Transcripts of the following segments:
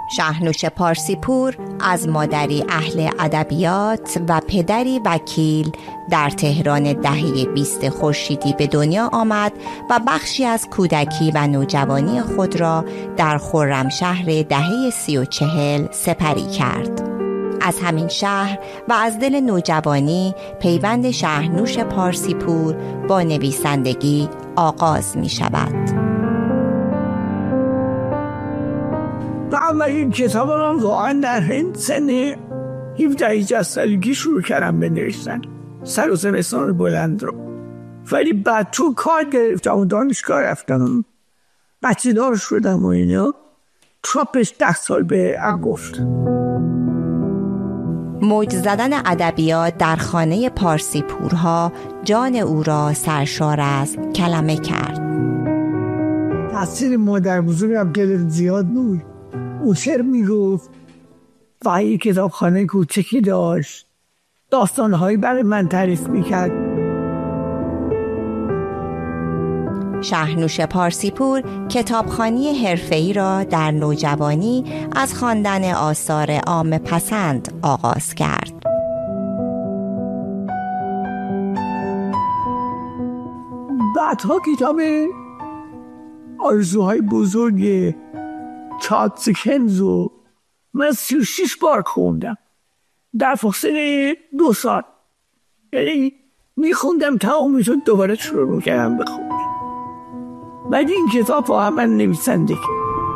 شهنوش پارسیپور از مادری اهل ادبیات و پدری وکیل در تهران دهه 20 خورشیدی به دنیا آمد و بخشی از کودکی و نوجوانی خود را در خرمشهر دهه 30 و 40 سپری کرد. از همین شهر و از دل نوجوانی پیوند شهنوش پارسیپور با نویسندگی آغاز می شود. و اولین کتابم واقعا در این سن 17 سالگی شروع کردم به نوشتن، سر و زمستان بلند رو. ولی بعد تو کار گرفتم و دانشگاه رفتم، بچه‌دار شدم و اینا، تراپش 10 سال به عقب گفت. موج زدن ادبیات در خانه پارسیپورها جان او را سرشار از کلمه کرد. تاثیر مادر بزرگم خیلی زیاد بود. او شعر میگفت و یک کتابخانه کوچکی داشت، داستانهایی برای من تعریف میکرد. شهنوش پارسیپور کتابخوانی حرفه‌ای را در نوجوانی از خواندن آثار عامه پسند آغاز کرد. بعدها کتاب آرزوهای بزرگ چارلز دیکنز رو من 36 بار خوندم در فاصله 2 سال. یعنی میخوندم تمام میشد دوباره شروع میکردم بخونم. بعد این کتاب واقعا من نویسنده کرد.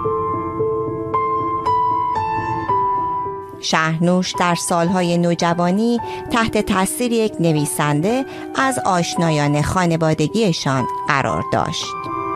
شهنوش در سالهای نوجوانی تحت تاثیر یک نویسنده از آشنایان خانوادگیشان قرار داشت.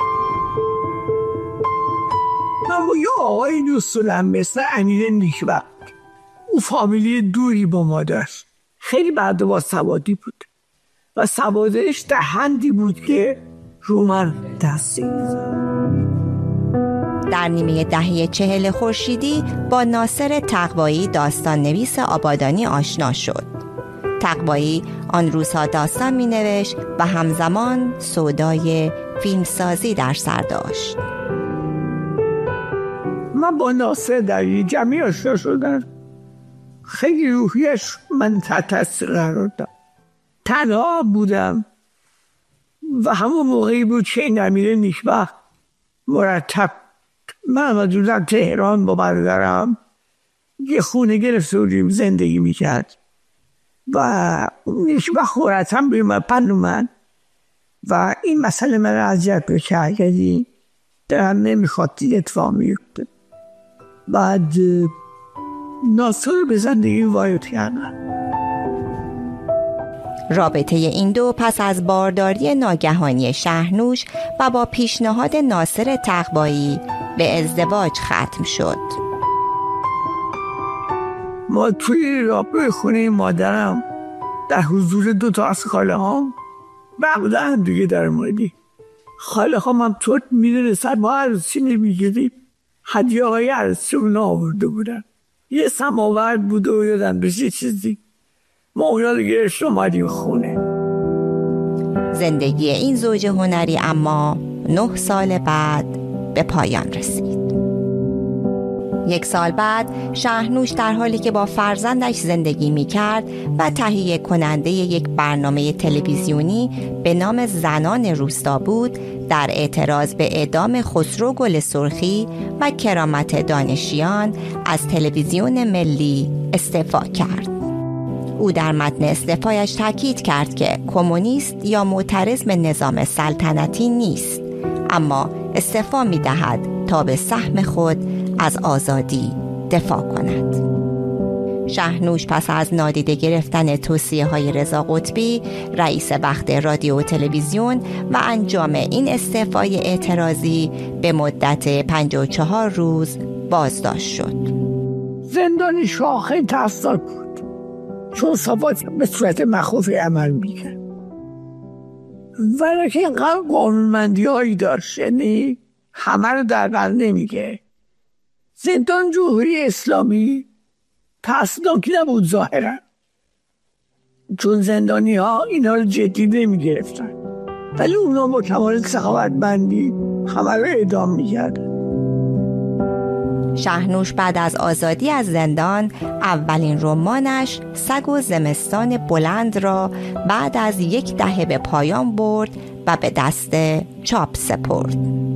من با یه آقای دوستم مثل امیر نیکبخت، او فامیلی دوری با ما داشت، خیلی بعد با سوادی بود و سوادش در حدی بود که رو من تاثیر می‌ذاشت. در نیمه دهه 40 خورشیدی با ناصر تقوایی داستان نویس آبادانی آشنا شد. تقوایی آن روزها داستان می نوشت و همزمان سودای فیلمسازی در سر داشت. من با ناصر در یه جمعی آشنا شدم، خیلی روحیش من تحت تاثیر قرار داد. تنها بودم و همون موقعی بود که این امیر نیکبخت مرتب من و دوزم تهران با برادرم یه خونه گرفته بودیم زندگی میکرد و نیکبخت مرتب بیومد پنو من و این مسئله من را اذیت بکرد، یعنی درم نمیخواد اتفاق میفته. بعد ناصر به زندگی وارد کردم. رابطه این دو پس از بارداری ناگهانی شهنوش و با پیشنهاد ناصر تقوایی به ازدواج ختم شد. ما توی رابطه خونه مادرم در حضور 2 تا از خاله هام بعد هم دیگه در موردی خاله هام هم طور میدونستن ما عروسی نمیگیریم، هدیه های عروسی اونا آورده بودن، یه سماورد بود و یادم بشه چیزی، ما اونا رو گرشت اومدیم خونه. زندگی این زوج هنری اما 9 سال بعد به پایان رسید. 1 سال بعد شهنوش در حالی که با فرزندش زندگی می کرد و تهیه کننده یک برنامه تلویزیونی به نام زنان روستا بود، در اعتراض به اعدام خسرو گل سرخی و کرامت دانشیان از تلویزیون ملی استعفا کرد. او در متن استعفایش تاکید کرد که کمونیست یا معترض به نظام سلطنتی نیست، اما استعفا می دهد تا به سهم خود از آزادی دفاع کند. شهنوش پس از نادیده گرفتن توصیه‌های رضا قطبی، رئیس وقت رادیو و تلویزیون، و انجام این استعفای اعتراضی به مدت 54 روز بازداشت شد. زندانی شاخه ترسناک بود، چون ثبات به صورت مخوفی عمل میکرد، ولی که اینقدر قانونمندی هایی داشت، یعنی همه رو در بر نمیگه. زندان جمهوری اسلامی ترسناکی نبود ظاهرا، چون زندانی ها اینا رو جدی نمیگرفتن، ولی اونا با کمال سخاوتمندی همه رو اعدام میکردن. شهنوش بعد از آزادی از زندان اولین رمانش سگ و زمستان بلند را بعد از 1 دهه به پایان برد و به دست چاپ سپرد.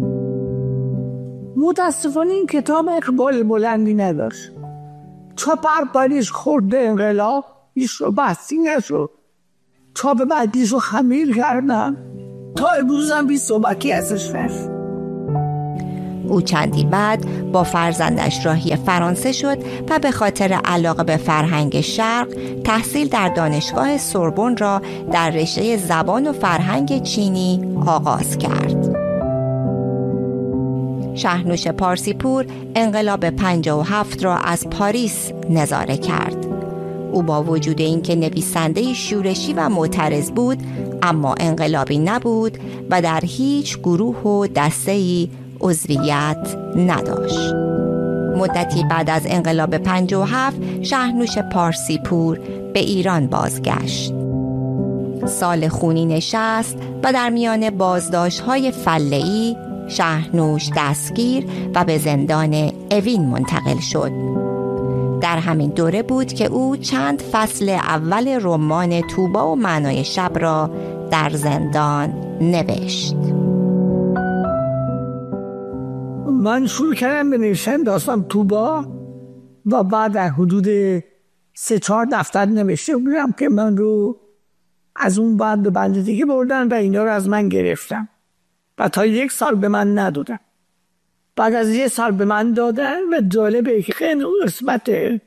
متاسفانه این کتاب اقبال بلندی نداشت. چاپ اولیش خورده انقلاب، ایش رو بستی نشد. چاپ بعدیش رو خمیر کردن تا امروز هم بی صحبتی ازش هست. او چندی بعد با فرزندش راهی فرانسه شد و به خاطر علاقه به فرهنگ شرق تحصیل در دانشگاه سوربن را در رشته زبان و فرهنگ چینی آغاز کرد. شهنوش پارسیپور انقلاب 57 را از پاریس نظاره کرد. او با وجود اینکه نویسنده شورشی و معترض بود، اما انقلابی نبود و در هیچ گروه و دسته‌ای عضویت نداشت. مدتی بعد از انقلاب 57 شهنوش پارسیپور به ایران بازگشت. سال خونین 60 و در میان بازداشت‌های فله‌ای شهنوش دستگیر و به زندان اوین منتقل شد. در همین دوره بود که او چند فصل اول رمان توبا و معنای شب را در زندان نوشت. من شروع کردم به نوشتن داستان توبا و بعد در حدود 3-4 دفتر نوشته بودم که من رو از اون بعد به بند دیگه بردن و اینا رو از من گرفتم و تا 1 سال به من ندادن. بعد از 1 سال به من دادن و جالبه که خیلی قسمت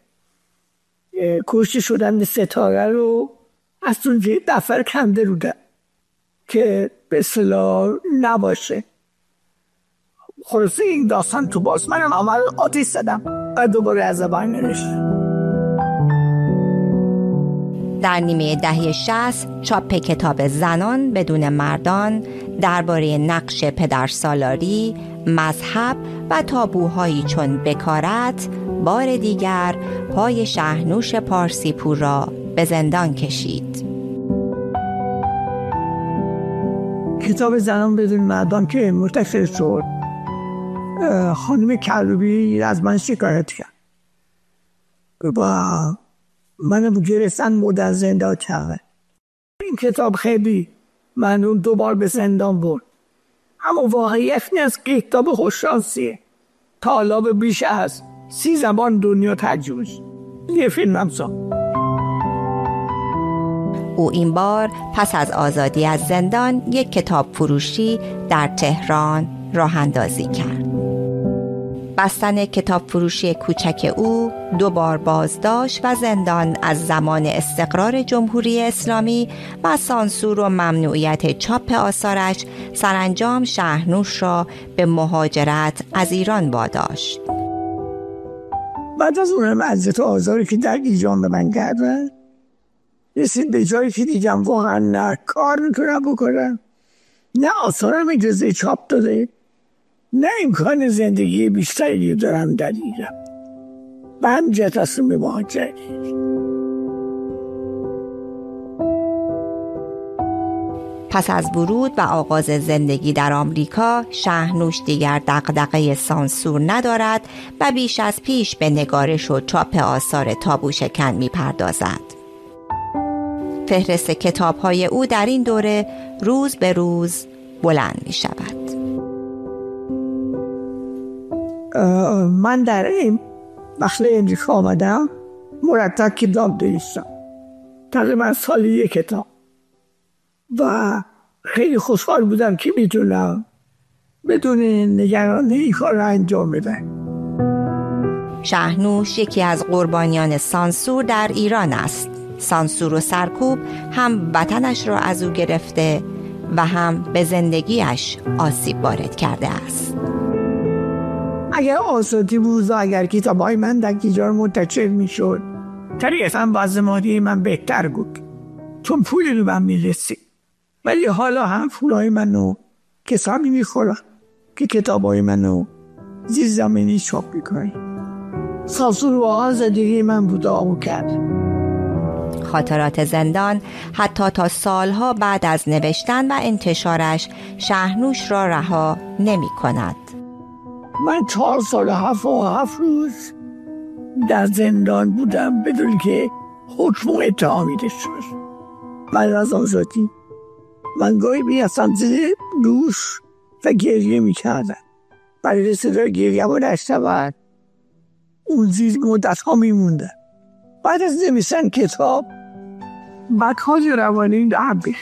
کشته شدن ستاره رو از اون دفتر کنده رودن که به اصطلاح نباشه. خلاصه این داستان تو باز منم عمل آتیش زدم و دوباره از زبان نوشتم. در نیمه دهه 60 چاپ کتاب زنان بدون مردان درباره نقش پدرسالاری، مذهب و تابوهایی چون بکارت بار دیگر پای شهنوش پارسیپور را به زندان کشید. کتاب زنان بدون مردان که منتشر شد، خانم کروبی از من شکایت کرد و منو گرفتن مدت زندان کرد. این کتاب خیلی منو 2 بار به زندان برد، اما واقعیت نیست که کتاب خوششانسیه. تا حالا به بیش از 30 زبان دنیا ترجمه شد. یه فیلم هم ساخت. او این بار پس از آزادی از زندان یک کتاب فروشی در تهران راه اندازی کرد. بستن کتاب فروشی کوچک او 2 بار بازداشت و زندان از زمان استقرار جمهوری اسلامی و سانسور و ممنوعیت چاپ آثارش سرانجام شهنوش را به مهاجرت از ایران واداشت. بعد از اونم عزت و آزاری که در ایران به من کردن، رسید به جایی که دیدم واقعا نه کار میتونم بکنم، نه آثارم اجازه چاپ داده، نه امکان زندگی بیشتری دارم در ایران. به همجا تصمیم به مهاجرت. پس از ورود و آغاز زندگی در آمریکا، شهنوش دیگر دغدغه سانسور ندارد و بیش از پیش به نگارش و چاپ آثار تابو شکن می‌پردازد. فهرست کتاب‌های او در این دوره روز به روز بلند می‌شود. من در این مخله امریکا آمدم، مرتب کتاب نوشتم، تقریبا سالی 1 کتاب و خیلی خوشحال بودم که میتونم بدون نگرانی این کار را انجام بدم. شهنوش یکی از قربانیان سانسور در ایران است. سانسور و سرکوب هم وطنش را از او گرفته و هم به زندگیش آسیب وارد کرده است. اگر آزادی بود و اگر کتاب‌های من در اینجا منتشر میشد، طریقاً وضع مالی من بهتر بود، چون پولی رو من میرسید. ولی حالا هم پولای منو کسانی میخورن که کتاب‌های منو زیر زمینی چاپ میکنن. سانسور واقعا زندگی من بود آمو کرد. خاطرات زندان حتی تا سالها بعد از نوشتن و انتشارش شهنوش را رها نمی کند. من 4 سال و 7 روز در زندان بودم بدون که حکم و اتهامی داشته باشه. بعد از آزادی من گاهی میرفتم زیر دوش و گریه میکردم. برای صدای گریه رو نشنون اون زیر مدت ها میموندن. بعد از نویسن کتاب بدخواهی روانی عبی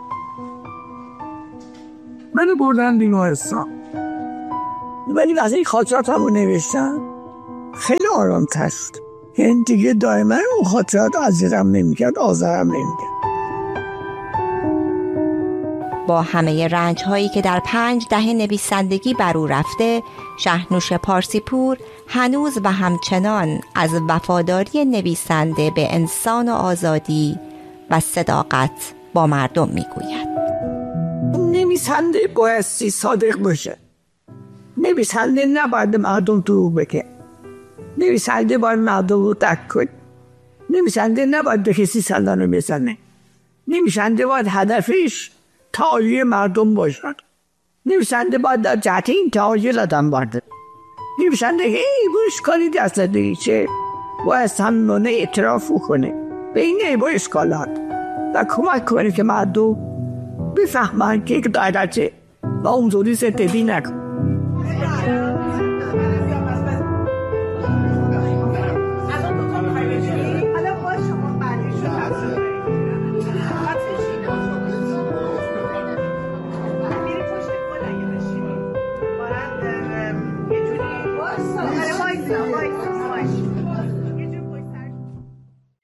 منو بردن بیمارستان، ولی وقتی این خاطراتم رو نوشتم خیلی آرام تر شد. یعنی دیگه دائما اون خاطرات اذیتم نمیکرد، آزارم نمیکرد. با همه رنج هایی که در 5 دهه نویسندگی بر او رفته، شهنوش پارسیپور هنوز و همچنان از وفاداری نویسنده به انسان و آزادی و صداقت با مردم میگوید. نویسنده بایستی صادق باشه. نویسنده نباید مردم دروغ بگه. نویسنده باید مردم رو درک کنه. نویسنده نباید به کسی سلام بزنه. نویسنده باید هدفش تعالی مردم باشد. نویسنده باید در جهت این تعالی آدم بارده. نویسنده اشکالی دست نداره باید صمیمانه اعتراف کنه به این اشکالات و کمک کنه که مردم بفهمن که یک دایرته و اونطوری زندگی نکن.